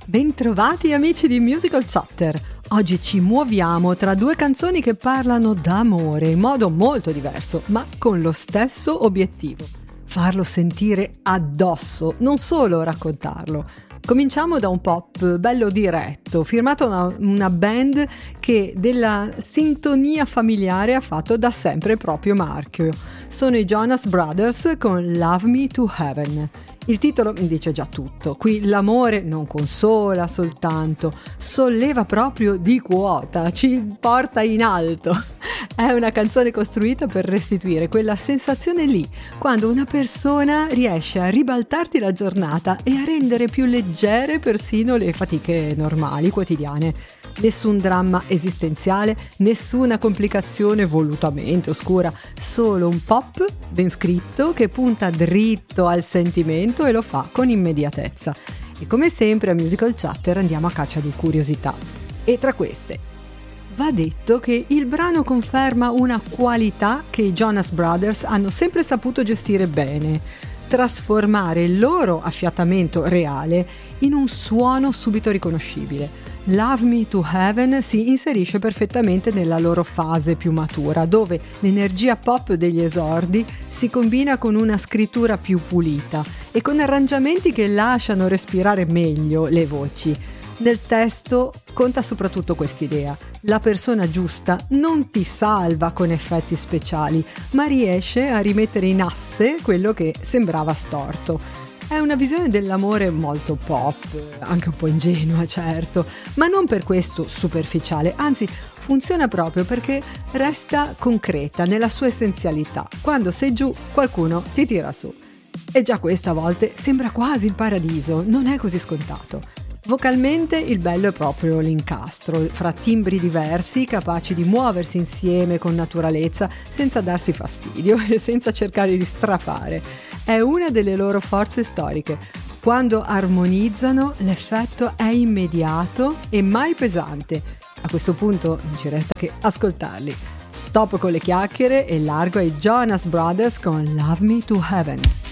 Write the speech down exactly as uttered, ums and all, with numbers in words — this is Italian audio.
Bentrovati amici di Musical Chatter. Oggi ci muoviamo tra due canzoni che parlano d'amore in modo molto diverso, ma con lo stesso obiettivo: farlo sentire addosso, non solo raccontarlo. Cominciamo da un pop bello diretto, firmato da una band che della sintonia familiare ha fatto da sempre il proprio marchio. Sono i Jonas Brothers con Love Me to Heaven. Il titolo dice già tutto. Qui l'amore non consola soltanto, solleva proprio di quota, ci porta in alto. È una canzone costruita per restituire quella sensazione lì, quando una persona riesce a ribaltarti la giornata e a rendere più leggere persino le fatiche normali, quotidiane. Nessun dramma esistenziale, nessuna complicazione volutamente oscura, solo un pop ben scritto che punta dritto al sentimento e lo fa con immediatezza. E come sempre a Musical Chatter andiamo a caccia di curiosità. E tra queste, va detto che il brano conferma una qualità che i Jonas Brothers hanno sempre saputo gestire bene: trasformare il loro affiatamento reale in un suono subito riconoscibile. Love Me to Heaven si inserisce perfettamente nella loro fase più matura, dove l'energia pop degli esordi si combina con una scrittura più pulita e con arrangiamenti che lasciano respirare meglio le voci. Nel testo conta soprattutto quest'idea: la persona giusta non ti salva con effetti speciali, ma riesce a rimettere in asse quello che sembrava storto. È una visione dell'amore molto pop, anche un po' ingenua, certo, ma non per questo superficiale, anzi funziona proprio perché resta concreta nella sua essenzialità. Quando sei giù, qualcuno ti tira su. E già questo a volte sembra quasi il paradiso, non è così scontato. Vocalmente il bello è proprio l'incastro, fra timbri diversi capaci di muoversi insieme con naturalezza senza darsi fastidio e senza cercare di strafare. È una delle loro forze storiche. Quando armonizzano l'effetto è immediato e mai pesante. A questo punto non ci resta che ascoltarli. Stop con le chiacchiere e largo ai Jonas Brothers con Love Me to Heaven.